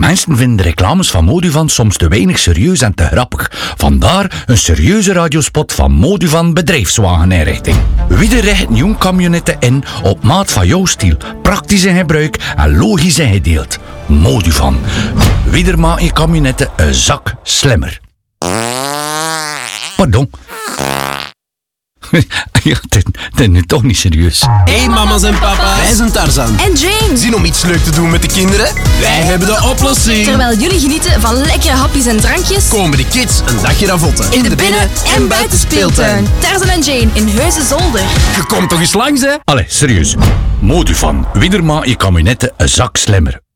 Mensen vinden de reclames van Moduvan soms te weinig serieus en te grappig. Vandaar een serieuze radiospot van Moduvan Bedrijfswageninrichting. Wie richt jong camionetten in op maat van jouw stiel, praktisch in gebruik en logisch ingedeeld. Moduvan. Wie maakt je camionetten een zak slimmer. Pardon. Ja, dit is nu toch niet serieus. Hey mama's en papa's, wij zijn Tarzan en James. Zin om iets leuk te doen met de kinderen? Wij hebben de oplossing. Terwijl jullie genieten van lekkere hapjes en drankjes, komen de kids een dagje ravotten. In de binnen- en buitenspeeltuin. Tarzan en Jane in Heusden-Zolder. Je komt toch eens langs, hè? Allee, serieus. Moduvan. Wie maakt je camionetten een zak slimmer.